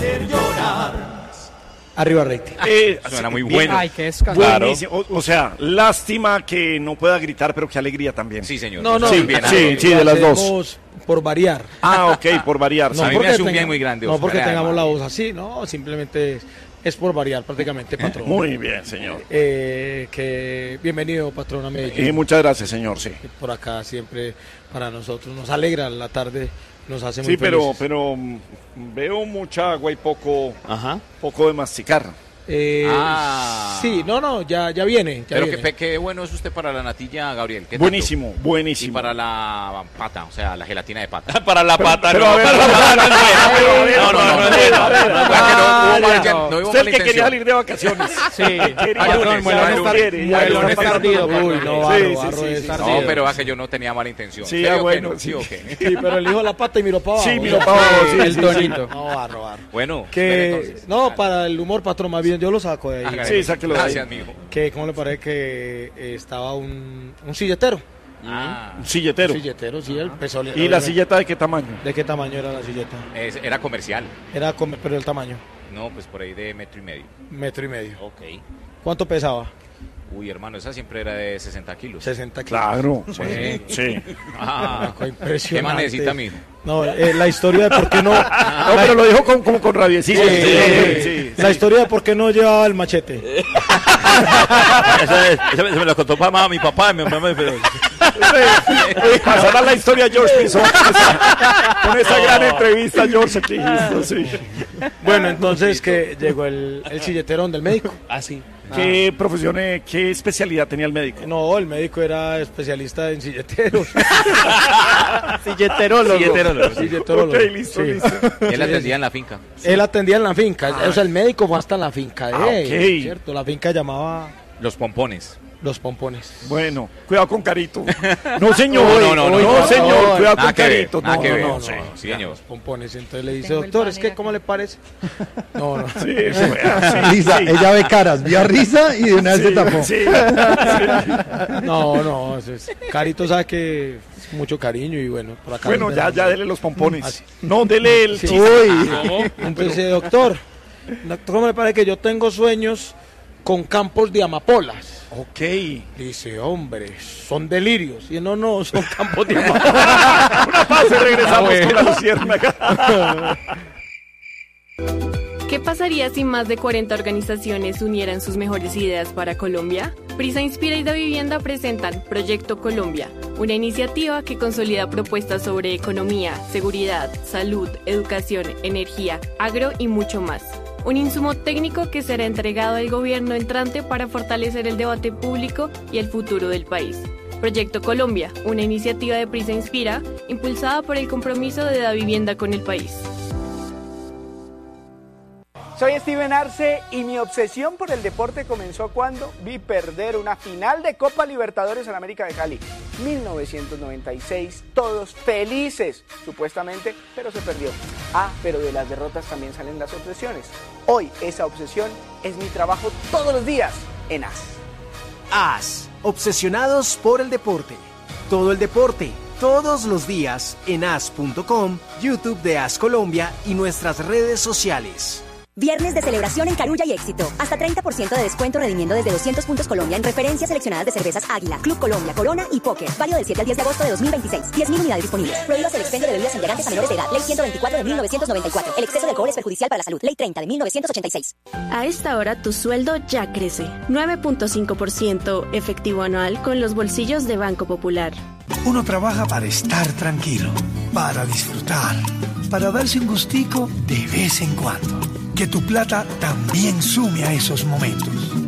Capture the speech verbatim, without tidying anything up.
hacer llorar. Arriba rating. Eh, Suena muy bien. bueno. Ay, qué escándalo. Claro. Buenísimo. O, o sea, lástima que no pueda gritar, pero qué alegría también. Sí, señor. No, no, Sí, bien, sí, algo. sí, de las dos. Hacemos por variar. Ah, ok, por variar. No a mí me porque hace un tenga- bien muy grande, No Oscar, porque tengamos además. la voz así, no, simplemente es, es por variar prácticamente, patrón. Muy bien, señor. Eh, que bienvenido, patrón, a Medellín. Y muchas gracias, señor, sí. Por acá siempre para nosotros nos alegra la tarde, nos hace muy Sí, pero, felices. pero mm, veo mucha agua y poco, Ajá. poco de masticar. Eh, Ah. Sí, no, no, ya, ya viene. Ya Pero viene. qué, qué bueno es usted para la natilla, Gabriel. ¿Qué tanto? Buenísimo, Y buenísimo. para la pata, o sea, la gelatina de pata. Para la pata, pero no. a ver, para la a ver, pata, a ver, a ver, no, no, no, a no, ver, no, a ver, no, a ver. no, que no hubo Ah, mala- ya. no hubo Usted mala el que quería intención. salir de vacaciones. Sí, Quería patrón, lunes, bueno, ya no no estar- quiere, ya bueno, no no está estar tardido. tardido, Uy, no, Sí, barro, sí, barro sí, de sí, estar sí. No, tardido. pero va que yo no tenía mala intención. Sí, ¿Serio ah, que bueno, no? sí. ¿Sí o qué? Sí, pero el hijo de la pata y miró para abajo. Sí, miró para abajo, sí, el sí, tonito. No, barro, barro. Bueno, Que, entonces. no, para el humor, patrón, más bien yo lo saco de ahí. Hágale. Sí, sáquelo de ahí. Gracias, mijo. Que, ¿cómo le parece que eh, estaba un, un silletero? Ah, Un silletero. Un silletero, sí, el peso. ¿Y la silleta de qué tamaño? ¿De qué tamaño era la silleta? es- era comercial. Era, come- pero el tamaño, No, pues por ahí de metro y medio. metro y medio. Ok. ¿Cuánto pesaba? Uy, hermano, esa siempre era de sesenta kilos. sesenta kilos. Claro. Sí. Sí. Ah, Fue impresionante. ¿qué más necesita, mijo? No, eh, la historia de por qué no... No, pero lo dijo con, como con rabiecito. Sí, Sí, sí, sí, sí. La historia de por qué no llevaba el machete. Esa, esa me lo contó para mi papá. Mi mamá me... Pasará la historia George Pinzón con esa, con esa gran entrevista, George, aquí. Sí. Bueno, entonces que llegó el, el silleterón del médico. Ah, sí. ¿Qué profesión, eh, qué especialidad tenía el médico? No, el médico era especialista en silleteros. Silleterólogo. Silleterólogo. Silleterólogo. Ok, listo, Sí. listo. Él atendía en la finca. Él atendía en la finca, o sea, el médico fue hasta la finca de Ah, él, ok. ¿cierto? La finca llamaba Los pompones. Los Pompones. Bueno, cuidado con Carito. No, señor. No, no, no, no, no, señor, no, cuidado nada con que ver, Carito. nada No, que no, ver. no, Sí, sí. sí, señor. Los Pompones. Entonces le dice, Tengo el doctor, pan es en que, la ¿cómo le parece? No, no. Sí, eso fue así, Risa, sí. ella ve caras, vio risa y de una vez se tapó. Sí, No, no, eso es- Carito sabe que es mucho cariño y bueno, por acá. bueno, nos ya, verán. ya dele los pompones. Así. No, dele el Sí. chiste. Uy, Entonces, doctor, doctor, ¿cómo le parece que yo tengo sueños con campos de amapolas? Ok. Dice, hombre, son delirios. Y no, no, son campos de amapolas. Una pausa y regresamos con la luciérnaga. ¿Qué pasaría si más de cuarenta organizaciones unieran sus mejores ideas para Colombia? Prisa Inspira y Da Vivienda presentan Proyecto Colombia, una iniciativa que consolida propuestas sobre economía, seguridad, salud, educación, energía, agro y mucho más. Un insumo técnico que será entregado al gobierno entrante para fortalecer el debate público y el futuro del país. Proyecto Colombia, una iniciativa de Prisa Inspira, impulsada por el compromiso de Da Vivienda con el país. Soy Steven Arce y mi obsesión por el deporte comenzó cuando vi perder una final de Copa Libertadores en América de Cali. mil novecientos noventa y seis, todos felices, supuestamente, pero se perdió. Ah, pero de las derrotas también salen las obsesiones. Hoy esa obsesión es mi trabajo todos los días en A S. A S, obsesionados por el deporte. Todo el deporte, todos los días en A S punto com, YouTube de A S Colombia y nuestras redes sociales. Viernes de celebración en Carulla y Éxito. Hasta treinta por ciento de descuento redimiendo desde doscientos puntos Colombia en referencias seleccionadas de cervezas Águila, Club Colombia, Corona y Póker. Válido del siete al diez de agosto de dos mil veintiséis. diez mil unidades disponibles. Prohíbas el expendio de bebidas embriagantes a menores de edad. Ley ciento veinticuatro de mil novecientos noventa y cuatro. El exceso de alcohol es perjudicial para la salud. Ley treinta de mil novecientos ochenta y seis. A esta hora tu sueldo ya crece. nueve punto cinco por ciento efectivo anual con los bolsillos de Banco Popular. Uno trabaja para estar tranquilo, para disfrutar, para darse un gustico de vez en cuando. Que tu plata también sume a esos momentos.